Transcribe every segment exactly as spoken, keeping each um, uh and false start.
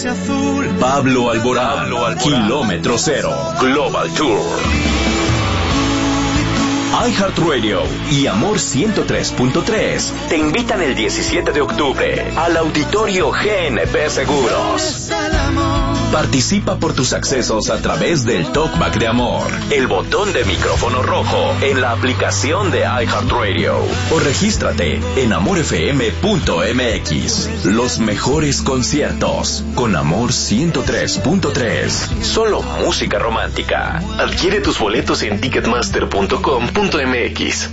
Pablo Alborán, Pablo Alborán. Kilómetro Cero, Global Tour. iHeartRadio y Amor ciento tres punto tres te invitan el diecisiete de octubre al Auditorio G N P Seguros. Participa por tus accesos a través del Talkback de Amor, el botón de micrófono rojo en la aplicación de iHeartRadio o regístrate en amor f m punto m x. Los mejores conciertos con Amor ciento tres punto tres. Solo música romántica. Adquiere tus boletos en ticketmaster punto com punto m x.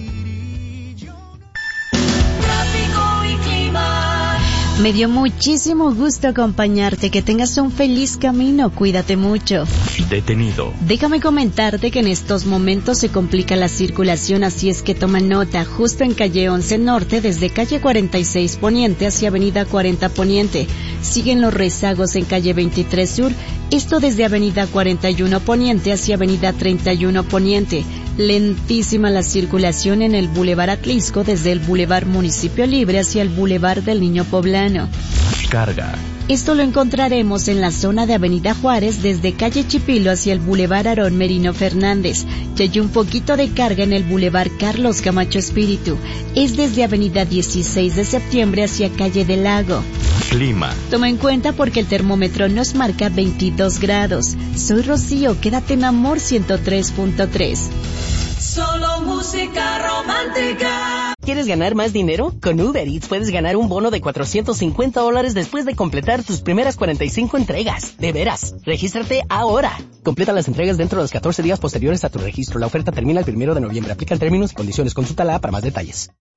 Me dio muchísimo gusto acompañarte, que tengas un feliz camino, cuídate mucho. Detenido. Déjame comentarte que en estos momentos se complica la circulación, así es que toma nota, justo en calle once Norte, desde calle cuarenta y seis Poniente hacia avenida cuarenta Poniente. Siguen los rezagos en calle veintitrés Sur, esto desde avenida cuarenta y uno Poniente hacia avenida treinta y uno Poniente. Lentísima la circulación en el Boulevard Atlisco desde el Boulevard Municipio Libre hacia el Boulevard del Niño Poblano. Carga. Esto lo encontraremos en la zona de Avenida Juárez desde calle Chipilo hacia el Boulevard Aarón Merino Fernández. Y hay un poquito de carga en el Boulevard Carlos Camacho Espíritu. Es desde avenida dieciséis de septiembre hacia calle del Lago. Clima. Toma en cuenta porque el termómetro nos marca veintidós grados. Soy Rocío, quédate en Amor ciento tres punto tres. Solo música romántica. ¿Quieres ganar más dinero? Con Uber Eats puedes ganar un bono de cuatrocientos cincuenta dólares después de completar tus primeras cuarenta y cinco entregas. De veras, regístrate ahora. Completa las entregas dentro de los catorce días posteriores a tu registro. La oferta termina el primero de noviembre. Aplican términos y condiciones. Consulta la app para más detalles.